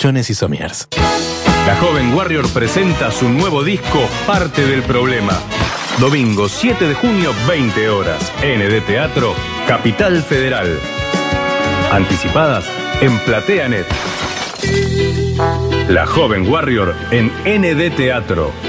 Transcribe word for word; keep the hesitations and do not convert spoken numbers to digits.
corchones y somiers. La joven Warrior presenta su nuevo disco Parte del Problema. Domingo siete de junio, veinte horas. N D Teatro, Capital Federal. Anticipadas en PlateaNet. La joven Warrior en N D Teatro.